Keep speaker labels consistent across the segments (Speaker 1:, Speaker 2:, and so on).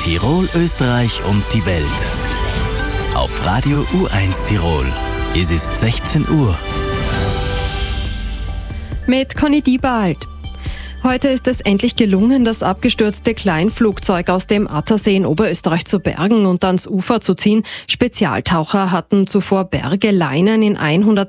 Speaker 1: Tirol, Österreich und die Welt. Auf Radio U1 Tirol. Es ist 16 Uhr.
Speaker 2: Mit Conny Diebald. Heute ist es endlich gelungen, das abgestürzte Kleinflugzeug aus dem Attersee in Oberösterreich zu bergen und ans Ufer zu ziehen. Spezialtaucher hatten zuvor Bergeleinen in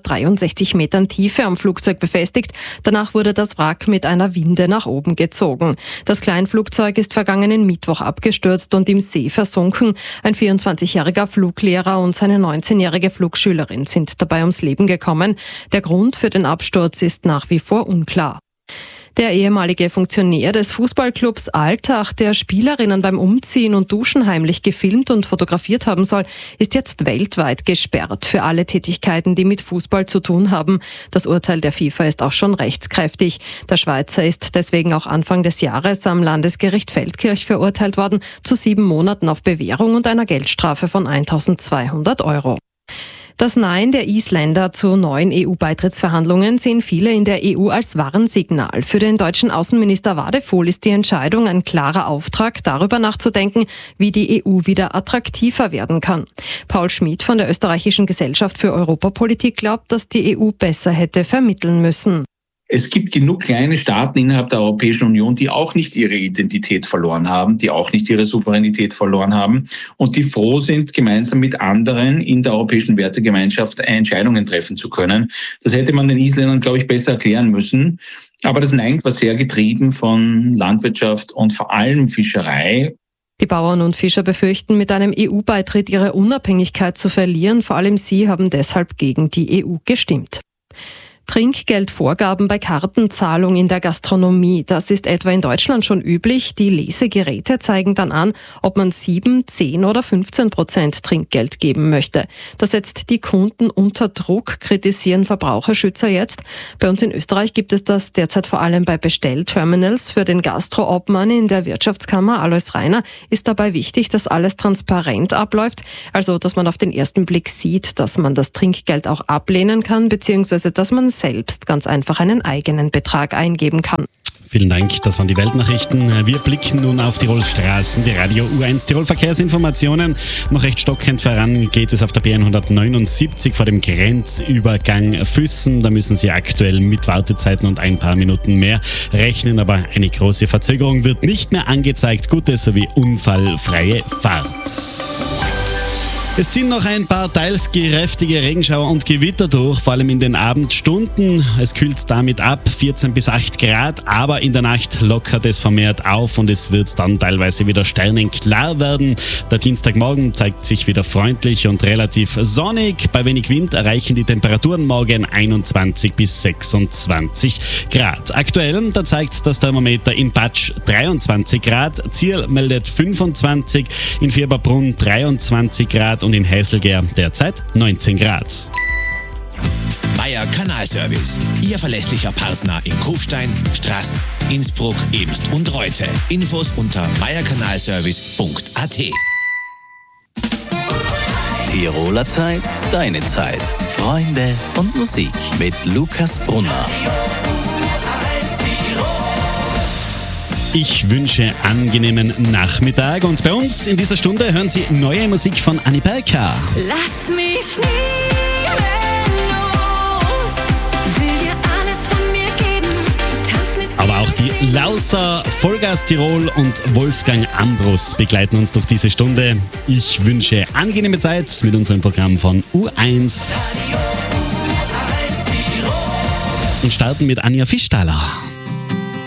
Speaker 2: 163 Metern Tiefe am Flugzeug befestigt. Danach wurde das Wrack mit einer Winde nach oben gezogen. Das Kleinflugzeug ist vergangenen Mittwoch abgestürzt und im See versunken. Ein 24-jähriger Fluglehrer und seine 19-jährige Flugschülerin sind dabei ums Leben gekommen. Der Grund für den Absturz ist nach wie vor unklar. Der ehemalige Funktionär des Fußballclubs Altach, der Spielerinnen beim Umziehen und Duschen heimlich gefilmt und fotografiert haben soll, ist jetzt weltweit gesperrt für alle Tätigkeiten, die mit Fußball zu tun haben. Das Urteil der FIFA ist auch schon rechtskräftig. Der Schweizer ist deswegen auch Anfang des Jahres am Landesgericht Feldkirch verurteilt worden zu 7 Monaten auf Bewährung und einer Geldstrafe von 1.200 €. Das Nein der Isländer zu neuen EU-Beitrittsverhandlungen sehen viele in der EU als Warnsignal. Für den deutschen Außenminister Wadephol ist die Entscheidung ein klarer Auftrag, darüber nachzudenken, wie die EU wieder attraktiver werden kann. Paul Schmid von der Österreichischen Gesellschaft für Europapolitik glaubt, dass die EU besser hätte vermitteln müssen.
Speaker 3: Es gibt genug kleine Staaten innerhalb der Europäischen Union, die auch nicht ihre Identität verloren haben, die auch nicht ihre Souveränität verloren haben und die froh sind, gemeinsam mit anderen in der europäischen Wertegemeinschaft Entscheidungen treffen zu können. Das hätte man den Isländern, glaube ich, besser erklären müssen. Aber das Nein war sehr getrieben von Landwirtschaft und vor allem Fischerei.
Speaker 2: Die Bauern und Fischer befürchten, mit einem EU-Beitritt ihre Unabhängigkeit zu verlieren. Vor allem sie haben deshalb gegen die EU gestimmt. Trinkgeldvorgaben bei Kartenzahlung in der Gastronomie. Das ist etwa in Deutschland schon üblich. Die Lesegeräte zeigen dann an, ob man 7, 10 oder 15% Trinkgeld geben möchte. Das setzt die Kunden unter Druck, kritisieren Verbraucherschützer jetzt. Bei uns in Österreich gibt es das derzeit vor allem bei Bestellterminals. Für den Gastroobmann in der Wirtschaftskammer, Alois Rainer, ist dabei wichtig, dass alles transparent abläuft. Also, dass man auf den ersten Blick sieht, dass man das Trinkgeld auch ablehnen kann, beziehungsweise dass man selbst ganz einfach einen eigenen Betrag eingeben kann.
Speaker 4: Vielen Dank, das waren die Weltnachrichten. Wir blicken nun auf Tirols Straßen, die Radio U1 Tirol Verkehrsinformationen. Noch recht stockend voran geht es auf der B179 vor dem Grenzübergang Füssen. Da müssen Sie aktuell mit Wartezeiten und ein paar Minuten mehr rechnen, aber eine große Verzögerung wird nicht mehr angezeigt. Gute sowie unfallfreie Fahrt. Es ziehen noch ein paar teils kräftige Regenschauer und Gewitter durch, vor allem in den Abendstunden. Es kühlt damit ab, 14 bis 8 Grad, aber in der Nacht lockert es vermehrt auf und es wird dann teilweise wieder sternenklar werden. Der Dienstagmorgen zeigt sich wieder freundlich und relativ sonnig. Bei wenig Wind erreichen die Temperaturen morgen 21 bis 26 Grad. Aktuell, da zeigt das Thermometer in Patsch 23 Grad, Zierl meldet 25, in Fierberbrunn 23 Grad und in Heißelger derzeit 19 Grad.
Speaker 5: Meier Kanalservice, Ihr verlässlicher Partner in Kufstein, Straß, Innsbruck, Ebst und Reute. Infos unter meierkanalservice.at.
Speaker 1: Tiroler Zeit, deine Zeit. Freunde und Musik mit Lukas Brunner.
Speaker 4: Ich wünsche angenehmen Nachmittag und bei uns in dieser Stunde hören Sie neue Musik von Annie Belka.
Speaker 6: Lass mich nie los, will dir alles von mir geben, tanz mit
Speaker 4: Aber auch die Lauser, Vollgas Tirol und Wolfgang Ambrus begleiten uns durch diese Stunde. Ich wünsche angenehme Zeit mit unserem Programm von U1. Und starten mit Anja Fischtaler.